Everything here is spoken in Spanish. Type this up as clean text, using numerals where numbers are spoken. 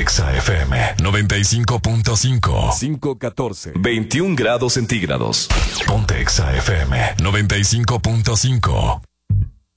Exa FM 95.5. 5:14. 21 grados centígrados. Ponte Exa FM 95.5.